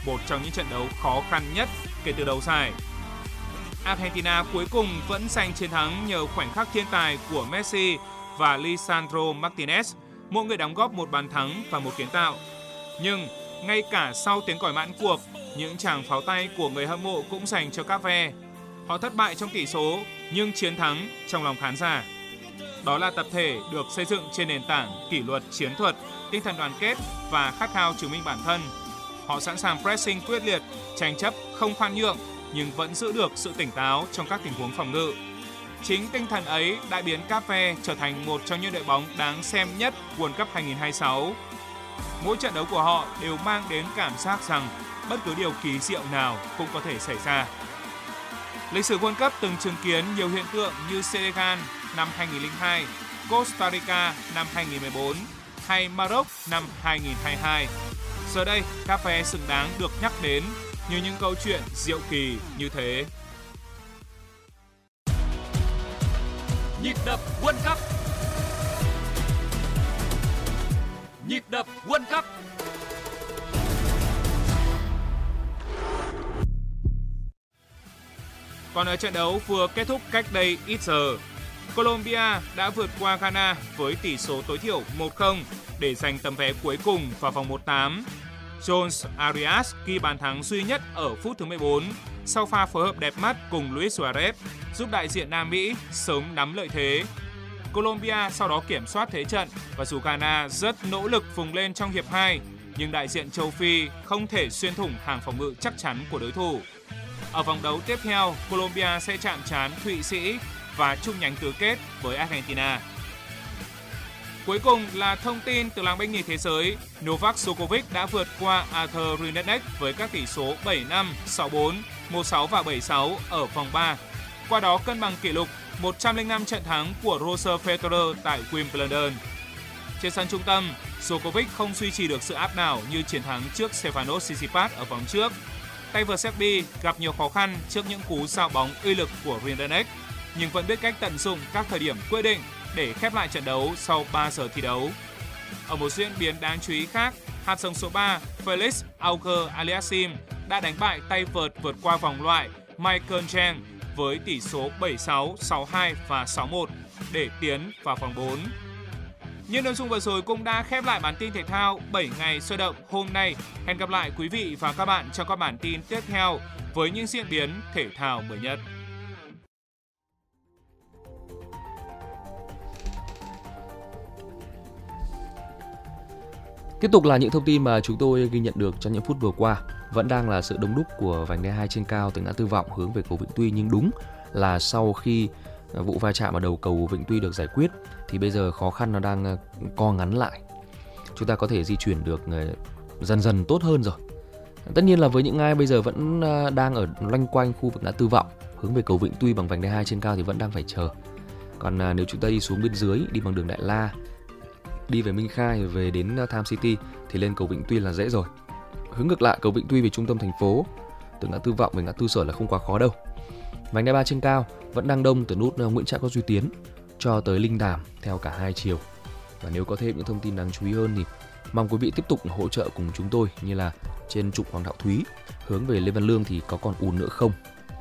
một trong những trận đấu khó khăn nhất kể từ đầu giải. Argentina cuối cùng vẫn giành chiến thắng nhờ khoảnh khắc thiên tài của Messi và Lisandro Martinez, mỗi người đóng góp một bàn thắng và một kiến tạo. Nhưng ngay cả sau tiếng còi mãn cuộc, những tràng pháo tay của người hâm mộ cũng dành cho Cape. Họ thất bại trong tỷ số nhưng chiến thắng trong lòng khán giả. Đó là tập thể được xây dựng trên nền tảng kỷ luật chiến thuật, tinh thần đoàn kết và khát khao chứng minh bản thân. Họ sẵn sàng pressing quyết liệt, tranh chấp không khoan nhượng nhưng vẫn giữ được sự tỉnh táo trong các tình huống phòng ngự. Chính tinh thần ấy đã biến Cape trở thành một trong những đội bóng đáng xem nhất World Cup 2026. Mỗi trận đấu của họ đều mang đến cảm giác rằng bất cứ điều kỳ diệu nào cũng có thể xảy ra. Lịch sử World Cup từng chứng kiến nhiều hiện tượng như Senegal năm 2002, Costa Rica năm 2014 hay Maroc năm 2022. Giờ đây, Cape xứng đáng được nhắc đến như những câu chuyện diệu kỳ như thế. Nhịp đập World Cup. Nhịp đập World Cup. Còn ở trận đấu vừa kết thúc cách đây ít giờ, Colombia đã vượt qua Ghana với tỷ số tối thiểu 1-0 để giành tấm vé cuối cùng vào vòng 1/8. Jones Arias ghi bàn thắng duy nhất ở phút thứ 14 sau pha phối hợp đẹp mắt cùng Luis Suarez, giúp đại diện Nam Mỹ sớm nắm lợi thế. Colombia sau đó kiểm soát thế trận và dù Ghana rất nỗ lực vùng lên trong hiệp 2, nhưng đại diện châu Phi không thể xuyên thủng hàng phòng ngự chắc chắn của đối thủ. Ở vòng đấu tiếp theo, Colombia sẽ chạm trán Thụy Sĩ và chung nhánh tứ kết với Argentina. Cuối cùng là thông tin từ làng banh nhì thế giới, Novak Djokovic đã vượt qua Arthur Rindenek với các tỷ số 7-5, 6-4, 1-6 và 7-6 ở vòng 3. Qua đó cân bằng kỷ lục 105 trận thắng của Roger Federer tại Wimbledon. Trên sân trung tâm, Djokovic không duy trì được sự áp đảo như chiến thắng trước Stefanos Tsitsipas ở vòng trước. Tay vợt Serbia gặp nhiều khó khăn trước những cú giao bóng uy lực của Rindenek, nhưng vẫn biết cách tận dụng các thời điểm quyết định để khép lại trận đấu sau 3 giờ thi đấu. Ở một diễn biến đáng chú ý khác, hạt giống số 3 Felix Auger-Aliassime đã đánh bại tay vợt vượt qua vòng loại Michael Chang với tỷ số 7-6, 6-2 và 6-1 để tiến vào vòng 4. Những nội dung vừa rồi cũng đã khép lại bản tin thể thao 7 ngày sôi động hôm nay. Hẹn gặp lại quý vị và các bạn trong các bản tin tiếp theo với những diễn biến thể thao mới nhất. Tiếp tục là những thông tin mà chúng tôi ghi nhận được trong những phút vừa qua. Vẫn đang là sự đông đúc của vành đai 2 trên cao từ ngã tư Vọng hướng về cầu Vĩnh Tuy, nhưng đúng là sau khi vụ va chạm ở đầu cầu Vĩnh Tuy được giải quyết thì bây giờ khó khăn nó đang co ngắn lại. Chúng ta có thể di chuyển được dần dần tốt hơn rồi. Tất nhiên là với những ai bây giờ vẫn đang ở loanh quanh khu vực ngã tư Vọng hướng về cầu Vĩnh Tuy bằng vành đai 2 trên cao thì vẫn đang phải chờ. Còn nếu chúng ta đi xuống bên dưới, đi bằng đường Đại La, đi về Minh Khai, về đến Tham City thì lên cầu Vĩnh Tuy là dễ rồi. Hướng ngược lại, cầu Vĩnh Tuy về trung tâm thành phố từ ngã tư Vọng về ngã tư Sở là không quá khó đâu. Vành đai 3 trên cao vẫn đang đông từ nút Nguyễn Trãi Có Duy Tiến cho tới Linh Đàm theo cả hai chiều. Và nếu có thêm những thông tin đáng chú ý hơn thì mong quý vị tiếp tục hỗ trợ cùng chúng tôi, như là trên trục Hoàng Đạo Thúy hướng về Lê Văn Lương thì có còn ùn nữa không.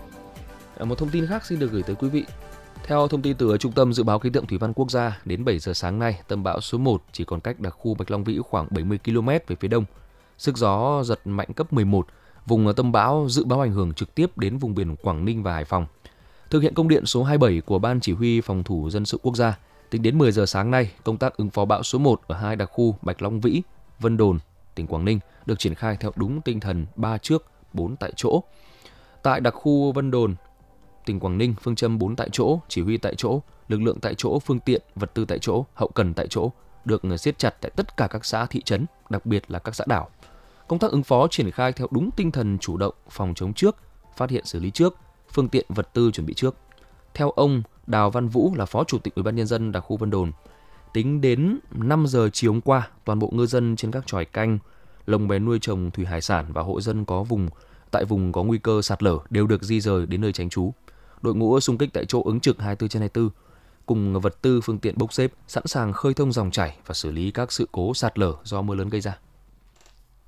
Một thông tin khác xin được gửi tới quý vị. Theo thông tin từ Trung tâm Dự báo Khí tượng Thủy văn Quốc gia, đến 7 giờ sáng nay, tâm bão số 1 chỉ còn cách đặc khu Bạch Long Vĩ khoảng 70 km về phía đông. Sức gió giật mạnh cấp 11, vùng tâm bão dự báo ảnh hưởng trực tiếp đến vùng biển Quảng Ninh và Hải Phòng. Thực hiện công điện số 27 của Ban Chỉ huy Phòng thủ Dân sự Quốc gia, tính đến 10 giờ sáng nay, công tác ứng phó bão số 1 ở hai đặc khu Bạch Long Vĩ, Vân Đồn, tỉnh Quảng Ninh được triển khai theo đúng tinh thần 3 trước, 4 tại chỗ. Tại đặc khu Vân Đồn, tỉnh Quảng Ninh, phương châm 4 tại chỗ, chỉ huy tại chỗ, lực lượng tại chỗ, phương tiện, vật tư tại chỗ, hậu cần tại chỗ được siết chặt tại tất cả các xã thị trấn, đặc biệt là các xã đảo. Công tác ứng phó triển khai theo đúng tinh thần chủ động, phòng chống trước, phát hiện xử lý trước, phương tiện vật tư chuẩn bị trước. Theo ông Đào Văn Vũ là Phó Chủ tịch Ủy ban nhân dân đặc khu Vân Đồn, tính đến 5 giờ chiều hôm qua, toàn bộ ngư dân trên các chòi canh, lồng bé nuôi trồng thủy hải sản và hộ dân tại vùng có nguy cơ sạt lở đều được di rời đến nơi tránh trú. Đội ngũ xung kích tại chỗ ứng trực 24/24 cùng vật tư phương tiện bốc xếp sẵn sàng khơi thông dòng chảy và xử lý các sự cố sạt lở do mưa lớn gây ra.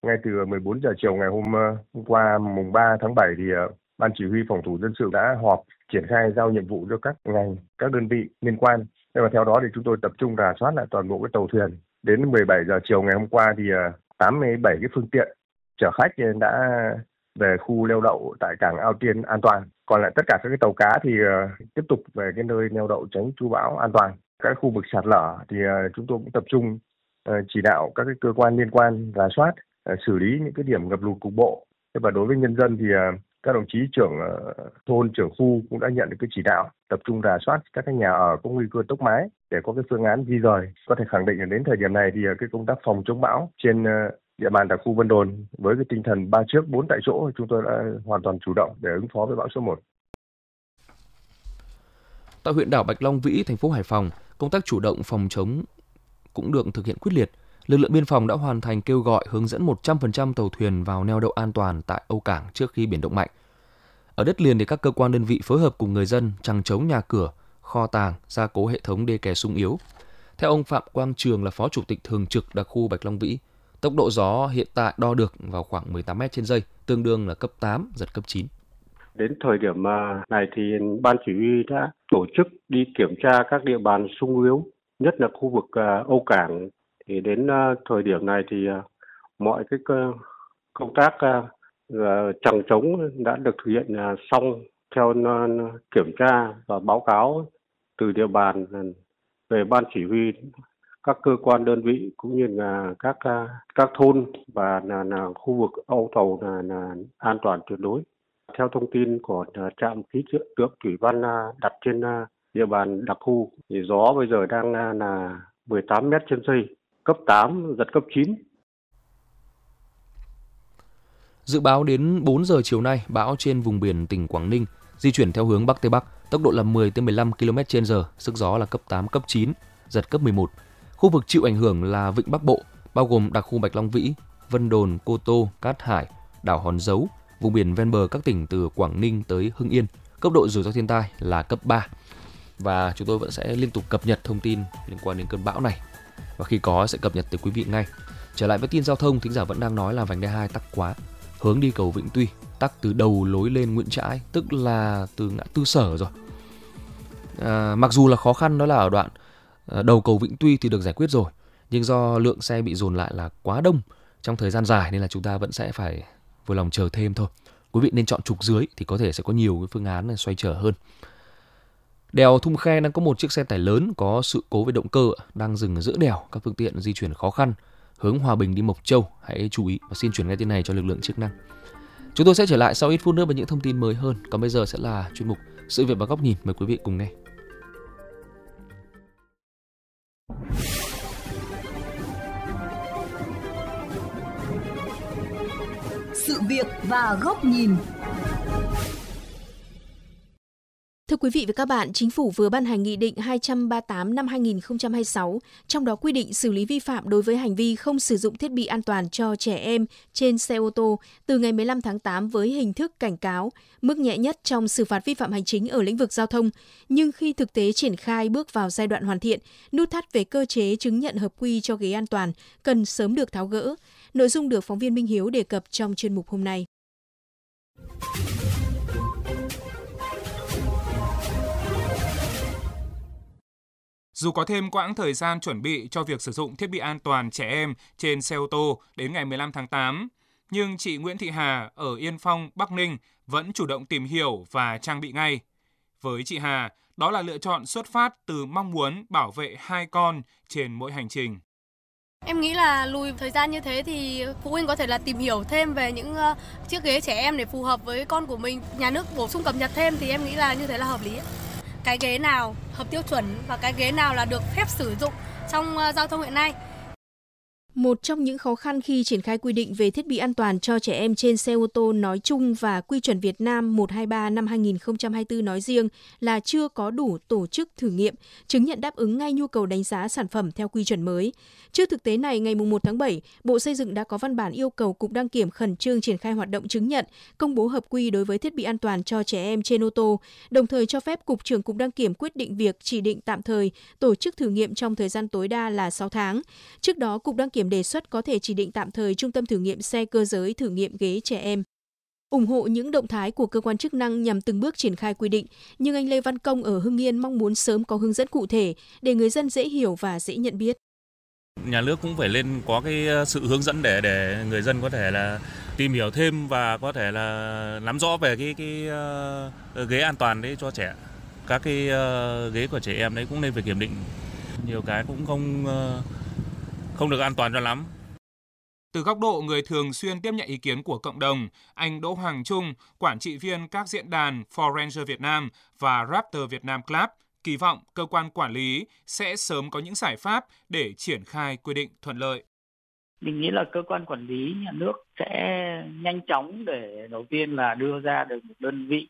Ngay từ 14 giờ chiều ngày hôm qua mùng 3 tháng 7 thì Ban Chỉ huy Phòng thủ dân sự đã họp triển khai giao nhiệm vụ cho các ngành, các đơn vị liên quan. Và theo đó thì chúng tôi tập trung rà soát lại toàn bộ cái tàu thuyền. Đến 17 giờ chiều ngày hôm qua thì 87 cái phương tiện chở khách đã về khu neo đậu tại cảng Ao Tiên an toàn. Còn lại tất cả các cái tàu cá thì tiếp tục về cái nơi neo đậu tránh trú bão an toàn. Các khu vực sạt lở thì chúng tôi cũng tập trung chỉ đạo các cái cơ quan liên quan rà soát, xử lý những cái điểm ngập lụt cục bộ. Và đối với nhân dân thì các đồng chí trưởng thôn, trưởng khu cũng đã nhận được cái chỉ đạo tập trung rà soát các cái nhà ở có nguy cơ tốc mái để có cái phương án di dời. Có thể khẳng định là đến thời điểm này thì cái công tác phòng chống bão trên địa bàn đặc khu Vân Đồn với cái tinh thần 3 trước 4 tại chỗ chúng tôi đã hoàn toàn chủ động để ứng phó với bão số 1. Tại huyện đảo Bạch Long Vĩ, thành phố Hải Phòng, công tác chủ động phòng chống cũng được thực hiện quyết liệt. Lực lượng biên phòng đã hoàn thành kêu gọi hướng dẫn 100% tàu thuyền vào neo đậu an toàn tại âu cảng trước khi biển động mạnh. Ở đất liền thì các cơ quan đơn vị phối hợp cùng người dân chằng chống nhà cửa, kho tàng, gia cố hệ thống đê kè sung yếu. Theo ông Phạm Quang Trường là Phó Chủ tịch thường trực đặc khu Bạch Long Vĩ, tốc độ gió hiện tại đo được vào khoảng 18 m/giây, tương đương là cấp 8, giật cấp 9. Đến thời điểm này thì Ban Chỉ huy đã tổ chức đi kiểm tra các địa bàn sung yếu, nhất là khu vực âu cảng. Thì đến thời điểm này thì mọi cái công tác chằng chống đã được thực hiện xong theo kiểm tra và báo cáo từ địa bàn về Ban Chỉ huy, các cơ quan đơn vị cũng như là các thôn và là khu vực âu tàu là an toàn tuyệt đối. Theo thông tin của trạm khí tượng thủy văn đặt trên địa bàn đặc khu thì gió bây giờ đang là 18 m/giây, cấp 8, giật cấp 9. Dự báo đến 4 giờ chiều nay, bão trên vùng biển tỉnh Quảng Ninh di chuyển theo hướng Bắc Tây Bắc, tốc độ là 10 tới 15 km/h, sức gió là cấp 8, cấp 9, giật cấp 11. Khu vực chịu ảnh hưởng là Vịnh Bắc Bộ, bao gồm đặc khu Bạch Long Vĩ, Vân Đồn, Cô Tô, Cát Hải, đảo Hòn Dấu, vùng biển ven bờ các tỉnh từ Quảng Ninh tới Hưng Yên. Cấp độ rủi ro thiên tai là cấp 3. Và chúng tôi vẫn sẽ liên tục cập nhật thông tin liên quan đến cơn bão này. Và khi có sẽ cập nhật tới quý vị ngay. Trở lại với tin giao thông, thính giả vẫn đang nói là vành đai 2 tắc quá. Hướng đi cầu Vĩnh Tuy tắc từ đầu lối lên Nguyễn Trãi, tức là từ ngã tư Sở rồi. Mặc dù là khó khăn đó là ở đoạn đầu cầu Vĩnh Tuy thì được giải quyết rồi, nhưng do lượng xe bị dồn lại là quá đông trong thời gian dài nên là chúng ta vẫn sẽ phải vừa lòng chờ thêm thôi. Quý vị nên chọn trục dưới thì có thể sẽ có nhiều cái phương án xoay trở hơn. Đèo Thung Khe đang có một chiếc xe tải lớn có sự cố về động cơ đang dừng giữa đèo, các phương tiện di chuyển khó khăn. Hướng Hòa Bình đi Mộc Châu, hãy chú ý và xin chuyển ngay tin này cho lực lượng chức năng. Chúng tôi sẽ trở lại sau ít phút nữa với những thông tin mới hơn. Còn bây giờ sẽ là chuyên mục Sự việc và góc nhìn, mời quý vị cùng nghe. Sự việc và góc nhìn. Thưa quý vị và các bạn, Chính phủ vừa ban hành Nghị định 238 năm 2026, trong đó quy định xử lý vi phạm đối với hành vi không sử dụng thiết bị an toàn cho trẻ em trên xe ô tô từ ngày 15 tháng 8 với hình thức cảnh cáo, mức nhẹ nhất trong xử phạt vi phạm hành chính ở lĩnh vực giao thông. Nhưng khi thực tế triển khai bước vào giai đoạn hoàn thiện, nút thắt về cơ chế chứng nhận hợp quy cho ghế an toàn cần sớm được tháo gỡ. Nội dung được phóng viên Minh Hiếu đề cập trong chuyên mục hôm nay. Dù có thêm quãng thời gian chuẩn bị cho việc sử dụng thiết bị an toàn trẻ em trên xe ô tô đến ngày 15 tháng 8, nhưng chị Nguyễn Thị Hà ở Yên Phong, Bắc Ninh vẫn chủ động tìm hiểu và trang bị ngay. Với chị Hà, đó là lựa chọn xuất phát từ mong muốn bảo vệ hai con trên mỗi hành trình. Em nghĩ là lùi thời gian như thế thì phụ huynh có thể là tìm hiểu thêm về những chiếc ghế trẻ em để phù hợp với con của mình. Nhà nước bổ sung cập nhật thêm thì em nghĩ là như thế là hợp lý. Cái ghế nào hợp tiêu chuẩn và cái ghế nào là được phép sử dụng trong giao thông hiện nay. Một trong những khó khăn khi triển khai quy định về thiết bị an toàn cho trẻ em trên xe ô tô nói chung và Quy chuẩn Việt Nam 123 năm 2024 nói riêng là chưa có đủ tổ chức thử nghiệm, chứng nhận đáp ứng ngay nhu cầu đánh giá sản phẩm theo quy chuẩn mới. Trước thực tế này, ngày 1 tháng 7, Bộ Xây dựng đã có văn bản yêu cầu Cục Đăng kiểm khẩn trương triển khai hoạt động chứng nhận, công bố hợp quy đối với thiết bị an toàn cho trẻ em trên ô tô, đồng thời cho phép Cục trưởng Cục Đăng kiểm quyết định việc chỉ định tạm thời tổ chức thử nghiệm trong thời gian tối đa là 6 tháng. Trước đó, Cục Đăng kiểm điểm đề xuất có thể chỉ định tạm thời trung tâm thử nghiệm xe cơ giới thử nghiệm ghế trẻ em. Ủng hộ những động thái của cơ quan chức năng nhằm từng bước triển khai quy định, nhưng anh Lê Văn Công ở Hưng Yên mong muốn sớm có hướng dẫn cụ thể để người dân dễ hiểu và dễ nhận biết. Nhà nước cũng phải lên có cái sự hướng dẫn để người dân có thể là tìm hiểu thêm và có thể là nắm rõ về cái ghế an toàn đấy cho trẻ. Các cái ghế của trẻ em đấy cũng nên phải kiểm định. Nhiều cái cũng không được an toàn cho lắm. Từ góc độ người thường xuyên tiếp nhận ý kiến của cộng đồng, anh Đỗ Hoàng Trung, quản trị viên các diễn đàn For Ranger Việt Nam và Raptor Việt Nam Club, kỳ vọng cơ quan quản lý sẽ sớm có những giải pháp để triển khai quy định thuận lợi. Mình nghĩ là cơ quan quản lý nhà nước sẽ nhanh chóng để đầu tiên là đưa ra được một đơn vị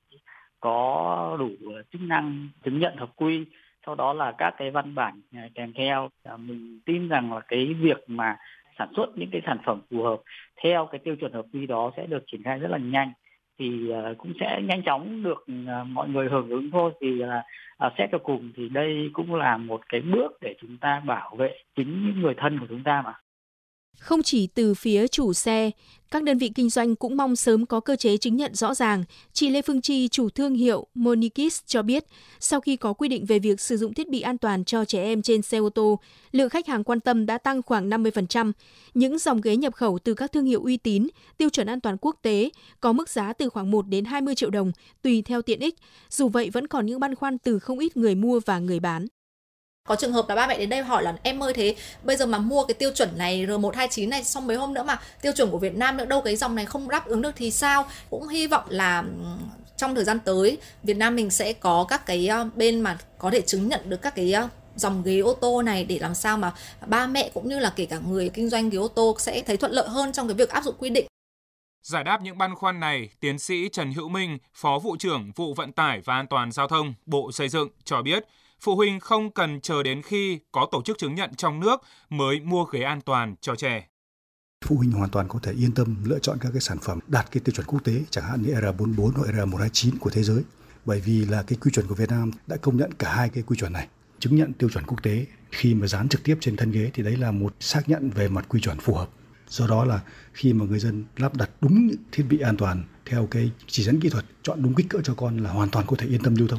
có đủ chức năng chứng nhận hợp quy, sau đó là các cái văn bản kèm theo. Mình tin rằng là cái việc mà sản xuất những cái sản phẩm phù hợp theo cái tiêu chuẩn hợp quy đó sẽ được triển khai rất là nhanh, thì cũng sẽ nhanh chóng được mọi người hưởng ứng thôi. Thì là xét cho cùng thì đây cũng là một cái bước để chúng ta bảo vệ chính những người thân của chúng ta mà. Không chỉ từ phía chủ xe, các đơn vị kinh doanh cũng mong sớm có cơ chế chứng nhận rõ ràng. Chị Lê Phương Chi, chủ thương hiệu Monikis cho biết, sau khi có quy định về việc sử dụng thiết bị an toàn cho trẻ em trên xe ô tô, lượng khách hàng quan tâm đã tăng khoảng 50%. Những dòng ghế nhập khẩu từ các thương hiệu uy tín, tiêu chuẩn an toàn quốc tế, có mức giá từ khoảng 1 đến 20 triệu đồng, tùy theo tiện ích. Dù vậy, vẫn còn những băn khoăn từ không ít người mua và người bán. Có trường hợp là ba mẹ đến đây hỏi là em ơi, thế bây giờ mà mua cái tiêu chuẩn này R129 này, xong mấy hôm nữa mà tiêu chuẩn của Việt Nam nữa đâu cái dòng này không đáp ứng được thì sao? Cũng hy vọng là trong thời gian tới Việt Nam mình sẽ có các cái bên mà có thể chứng nhận được các cái dòng ghế ô tô này để làm sao mà ba mẹ cũng như là kể cả người kinh doanh ghế ô tô sẽ thấy thuận lợi hơn trong cái việc áp dụng quy định. Giải đáp những băn khoăn này, tiến sĩ Trần Hữu Minh, Phó Vụ trưởng Vụ Vận tải và An toàn Giao thông, Bộ Xây dựng cho biết, phụ huynh không cần chờ đến khi có tổ chức chứng nhận trong nước mới mua ghế an toàn cho trẻ. Phụ huynh hoàn toàn có thể yên tâm lựa chọn các cái sản phẩm đạt cái tiêu chuẩn quốc tế, chẳng hạn như R44 hoặc R129 của thế giới, bởi vì là cái quy chuẩn của Việt Nam đã công nhận cả hai cái quy chuẩn này. Chứng nhận tiêu chuẩn quốc tế khi mà dán trực tiếp trên thân ghế thì đấy là một xác nhận về mặt quy chuẩn phù hợp. Do đó là khi mà người dân lắp đặt đúng những thiết bị an toàn theo cái chỉ dẫn kỹ thuật, chọn đúng kích cỡ cho con là hoàn toàn có thể yên tâm lưu thông.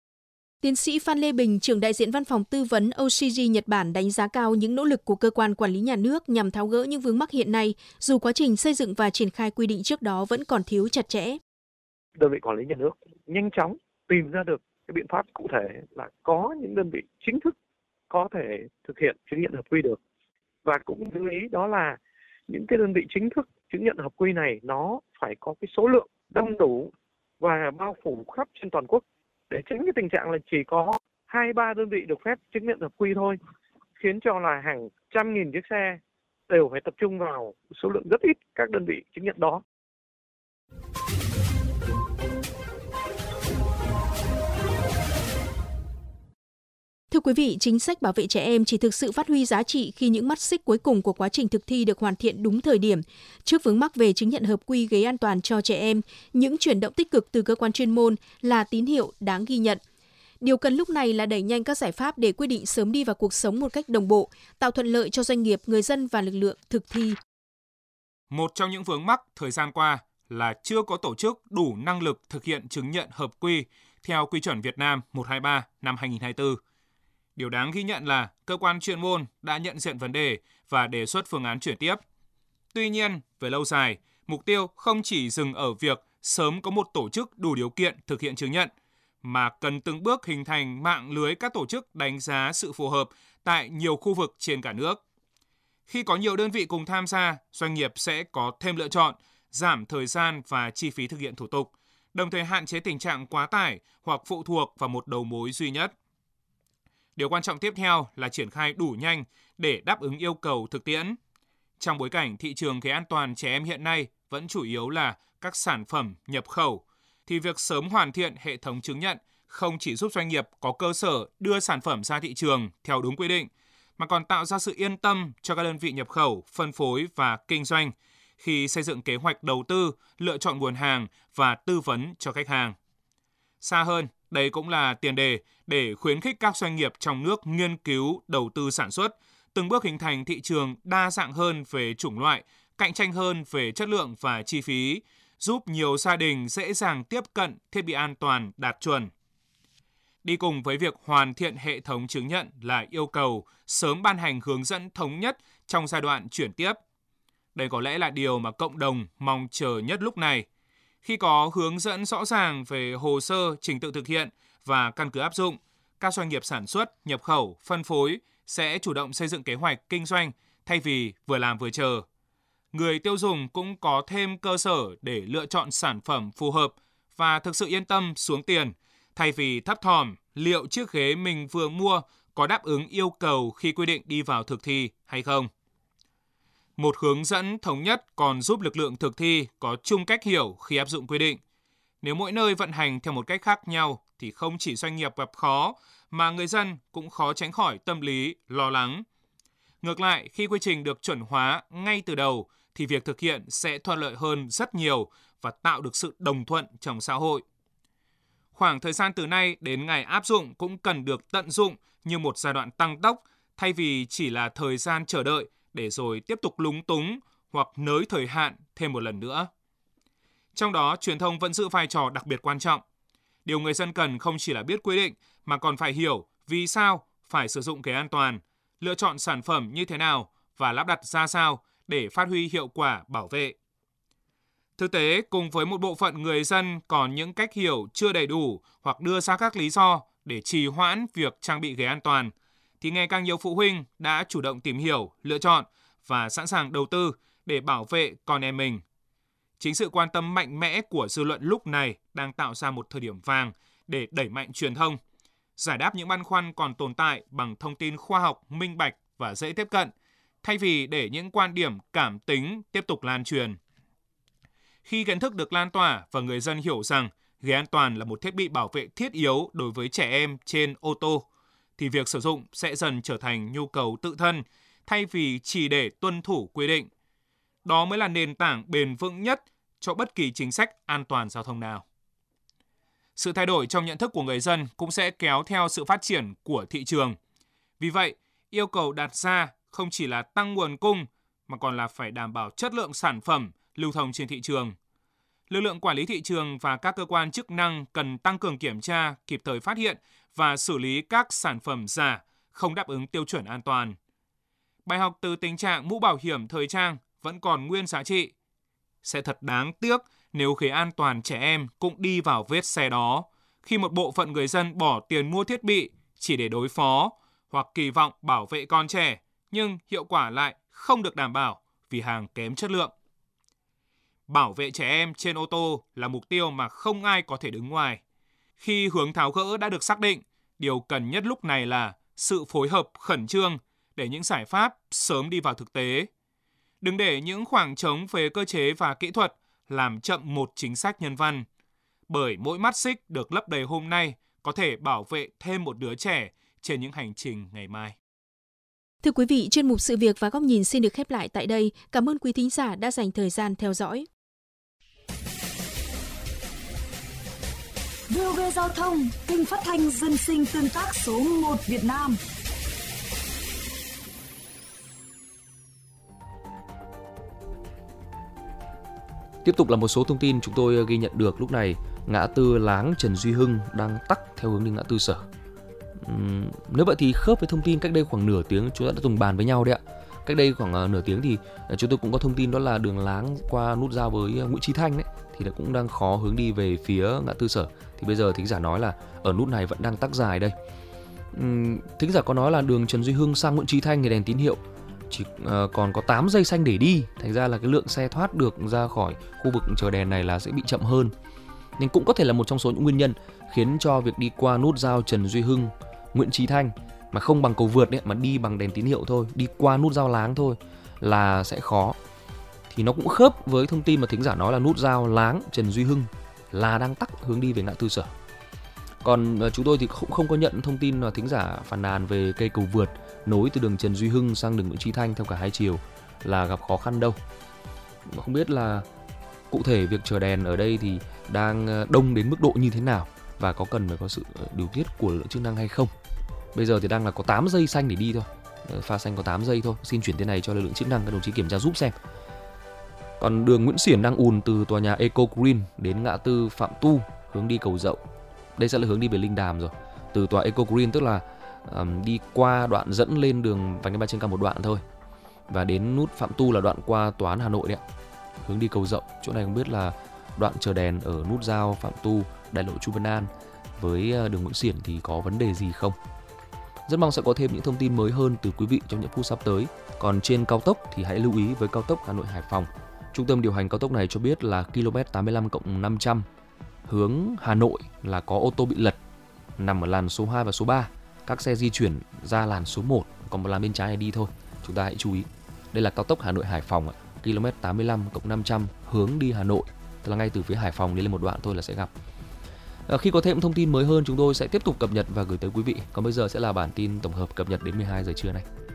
Tiến sĩ Phan Lê Bình, trưởng đại diện văn phòng tư vấn OCG Nhật Bản đánh giá cao những nỗ lực của cơ quan quản lý nhà nước nhằm tháo gỡ những vướng mắc hiện nay, dù quá trình xây dựng và triển khai quy định trước đó vẫn còn thiếu chặt chẽ. Đơn vị quản lý nhà nước nhanh chóng tìm ra được cái biện pháp cụ thể là có những đơn vị chính thức có thể thực hiện chứng nhận hợp quy được. Và cũng lưu ý đó là những cái đơn vị chính thức chứng nhận hợp quy này nó phải có cái số lượng đông đủ và bao phủ khắp trên toàn quốc, để tránh cái tình trạng là chỉ có 2-3 đơn vị được phép chứng nhận hợp quy thôi, khiến cho là hàng trăm nghìn chiếc xe đều phải tập trung vào số lượng rất ít các đơn vị chứng nhận đó. Thưa quý vị, chính sách bảo vệ trẻ em chỉ thực sự phát huy giá trị khi những mắt xích cuối cùng của quá trình thực thi được hoàn thiện đúng thời điểm. Trước vướng mắc về chứng nhận hợp quy ghế an toàn cho trẻ em, những chuyển động tích cực từ cơ quan chuyên môn là tín hiệu đáng ghi nhận. Điều cần lúc này là đẩy nhanh các giải pháp để quy định sớm đi vào cuộc sống một cách đồng bộ, tạo thuận lợi cho doanh nghiệp, người dân và lực lượng thực thi. Một trong những vướng mắc thời gian qua là chưa có tổ chức đủ năng lực thực hiện chứng nhận hợp quy theo quy chuẩn Việt Nam 123 năm 2024. Điều đáng ghi nhận là cơ quan chuyên môn đã nhận diện vấn đề và đề xuất phương án chuyển tiếp. Tuy nhiên, về lâu dài, mục tiêu không chỉ dừng ở việc sớm có một tổ chức đủ điều kiện thực hiện chứng nhận, mà cần từng bước hình thành mạng lưới các tổ chức đánh giá sự phù hợp tại nhiều khu vực trên cả nước. Khi có nhiều đơn vị cùng tham gia, doanh nghiệp sẽ có thêm lựa chọn, giảm thời gian và chi phí thực hiện thủ tục, đồng thời hạn chế tình trạng quá tải hoặc phụ thuộc vào một đầu mối duy nhất. Điều quan trọng tiếp theo là triển khai đủ nhanh để đáp ứng yêu cầu thực tiễn. Trong bối cảnh thị trường ghế an toàn trẻ em hiện nay vẫn chủ yếu là các sản phẩm nhập khẩu, thì việc sớm hoàn thiện hệ thống chứng nhận không chỉ giúp doanh nghiệp có cơ sở đưa sản phẩm ra thị trường theo đúng quy định, mà còn tạo ra sự yên tâm cho các đơn vị nhập khẩu, phân phối và kinh doanh khi xây dựng kế hoạch đầu tư, lựa chọn nguồn hàng và tư vấn cho khách hàng. Xa hơn, đây cũng là tiền đề để khuyến khích các doanh nghiệp trong nước nghiên cứu đầu tư sản xuất, từng bước hình thành thị trường đa dạng hơn về chủng loại, cạnh tranh hơn về chất lượng và chi phí, giúp nhiều gia đình dễ dàng tiếp cận thiết bị an toàn đạt chuẩn. Đi cùng với việc hoàn thiện hệ thống chứng nhận là yêu cầu sớm ban hành hướng dẫn thống nhất trong giai đoạn chuyển tiếp. Đây có lẽ là điều mà cộng đồng mong chờ nhất lúc này. Khi có hướng dẫn rõ ràng về hồ sơ, trình tự thực hiện và căn cứ áp dụng, các doanh nghiệp sản xuất, nhập khẩu, phân phối sẽ chủ động xây dựng kế hoạch kinh doanh thay vì vừa làm vừa chờ. Người tiêu dùng cũng có thêm cơ sở để lựa chọn sản phẩm phù hợp và thực sự yên tâm xuống tiền, thay vì thấp thỏm liệu chiếc ghế mình vừa mua có đáp ứng yêu cầu khi quy định đi vào thực thi hay không. Một hướng dẫn thống nhất còn giúp lực lượng thực thi có chung cách hiểu khi áp dụng quy định. Nếu mỗi nơi vận hành theo một cách khác nhau thì không chỉ doanh nghiệp gặp khó mà người dân cũng khó tránh khỏi tâm lý lo lắng. Ngược lại, khi quy trình được chuẩn hóa ngay từ đầu thì việc thực hiện sẽ thuận lợi hơn rất nhiều và tạo được sự đồng thuận trong xã hội. Khoảng thời gian từ nay đến ngày áp dụng cũng cần được tận dụng như một giai đoạn tăng tốc thay vì chỉ là thời gian chờ đợi để rồi tiếp tục lúng túng hoặc nới thời hạn thêm một lần nữa. Trong đó, truyền thông vẫn giữ vai trò đặc biệt quan trọng. Điều người dân cần không chỉ là biết quy định mà còn phải hiểu vì sao phải sử dụng ghế an toàn, lựa chọn sản phẩm như thế nào và lắp đặt ra sao để phát huy hiệu quả bảo vệ. Thực tế, cùng với một bộ phận người dân còn những cách hiểu chưa đầy đủ hoặc đưa ra các lý do để trì hoãn việc trang bị ghế an toàn, thì ngày càng nhiều phụ huynh đã chủ động tìm hiểu, lựa chọn và sẵn sàng đầu tư để bảo vệ con em mình. Chính sự quan tâm mạnh mẽ của dư luận lúc này đang tạo ra một thời điểm vàng để đẩy mạnh truyền thông, giải đáp những băn khoăn còn tồn tại bằng thông tin khoa học, minh bạch và dễ tiếp cận, thay vì để những quan điểm cảm tính tiếp tục lan truyền. Khi kiến thức được lan tỏa và người dân hiểu rằng ghế an toàn là một thiết bị bảo vệ thiết yếu đối với trẻ em trên ô tô, thì việc sử dụng sẽ dần trở thành nhu cầu tự thân thay vì chỉ để tuân thủ quy định. Đó mới là nền tảng bền vững nhất cho bất kỳ chính sách an toàn giao thông nào. Sự thay đổi trong nhận thức của người dân cũng sẽ kéo theo sự phát triển của thị trường. Vì vậy, yêu cầu đặt ra không chỉ là tăng nguồn cung mà còn là phải đảm bảo chất lượng sản phẩm lưu thông trên thị trường. Lực lượng quản lý thị trường và các cơ quan chức năng cần tăng cường kiểm tra, kịp thời phát hiện và xử lý các sản phẩm giả không đáp ứng tiêu chuẩn an toàn. Bài học từ tình trạng mũ bảo hiểm thời trang vẫn còn nguyên giá trị. Sẽ thật đáng tiếc nếu ghế an toàn trẻ em cũng đi vào vết xe đó, khi một bộ phận người dân bỏ tiền mua thiết bị chỉ để đối phó hoặc kỳ vọng bảo vệ con trẻ, nhưng hiệu quả lại không được đảm bảo vì hàng kém chất lượng. Bảo vệ trẻ em trên ô tô là mục tiêu mà không ai có thể đứng ngoài. Khi hướng tháo gỡ đã được xác định, điều cần nhất lúc này là sự phối hợp khẩn trương để những giải pháp sớm đi vào thực tế. Đừng để những khoảng trống về cơ chế và kỹ thuật làm chậm một chính sách nhân văn. Bởi mỗi mắt xích được lấp đầy hôm nay có thể bảo vệ thêm một đứa trẻ trên những hành trình ngày mai. Thưa quý vị, chuyên mục Sự việc và góc nhìn xin được khép lại tại đây. Cảm ơn quý thính giả đã dành thời gian theo dõi. VOV Giao thông, kênh phát thanh dân sinh tương tác số 1 Việt Nam. Tiếp tục là một số thông tin chúng tôi ghi nhận được lúc này. Ngã tư Láng Trần Duy Hưng đang tắc theo hướng đi ngã tư Sở. Nếu vậy thì khớp với thông tin cách đây khoảng nửa tiếng chúng ta đã từng bàn với nhau đấy ạ. Cách đây khoảng nửa tiếng thì chúng tôi cũng có thông tin đó là đường Láng qua nút giao với Nguyễn Chí Thanh đấy thì là cũng đang khó hướng đi về phía ngã tư Sở. Thì bây giờ thính giả nói là ở nút này vẫn đang tắc dài đây. Thính giả có nói là đường Trần Duy Hưng sang Nguyễn Chí Thanh thì đèn tín hiệu chỉ còn có 8 giây xanh để đi, thành ra là cái lượng xe thoát được ra khỏi khu vực chờ đèn này là sẽ bị chậm hơn. Nên cũng có thể là một trong số những nguyên nhân khiến cho việc đi qua nút giao Trần Duy Hưng, Nguyễn Chí Thanh mà không bằng cầu vượt ấy, mà đi bằng đèn tín hiệu thôi, đi qua nút giao Láng thôi là sẽ khó. Thì nó cũng khớp với thông tin mà thính giả nói là nút giao Láng Trần Duy Hưng là đang tắc hướng đi về ngã tư Sở. Còn chúng tôi thì cũng không có nhận thông tin là thính giả phàn nàn về cây cầu vượt nối từ đường Trần Duy Hưng sang đường Nguyễn Chí Thanh theo cả hai chiều là gặp khó khăn đâu. Không biết là cụ thể việc chờ đèn ở đây thì đang đông đến mức độ như thế nào và có cần phải có sự điều tiết của lực lượng chức năng hay không. Bây giờ thì đang là có 8 giây xanh để đi thôi, Pha xanh có 8 giây thôi. Xin chuyển tên này cho lực lượng chức năng, các đồng chí kiểm tra giúp xem. Còn đường Nguyễn Xiển đang ùn từ tòa nhà Eco Green đến ngã tư Phạm Tu hướng đi Cầu Dậu. Đây sẽ là hướng đi về Linh Đàm rồi. Từ tòa Eco Green tức là đi qua đoạn dẫn lên đường vành đai 3 trên cao một đoạn thôi. Và đến nút Phạm Tu là đoạn qua Tòa án Hà Nội đấy ạ. Hướng đi Cầu Dậu. Chỗ này không biết là đoạn chờ đèn ở nút giao Phạm Tu, đại lộ Chu Văn An với đường Nguyễn Xiển thì có vấn đề gì không? Rất mong sẽ có thêm những thông tin mới hơn từ quý vị trong những phút sắp tới. Còn trên cao tốc thì hãy lưu ý với cao tốc Hà Nội Hải Phòng. Trung tâm điều hành cao tốc này cho biết là km 85+500 hướng Hà Nội là có ô tô bị lật nằm ở làn số 2 và số 3. Các xe di chuyển ra làn số 1, còn một làn bên trái này đi thôi. Chúng ta hãy chú ý. Đây là cao tốc Hà Nội Hải Phòng, km 85+500 hướng đi Hà Nội. Tức là ngay từ phía Hải Phòng đi lên một đoạn thôi là sẽ gặp. Khi có thêm thông tin mới hơn chúng tôi sẽ tiếp tục cập nhật và gửi tới quý vị. Còn bây giờ sẽ là bản tin tổng hợp cập nhật đến 12 giờ trưa này.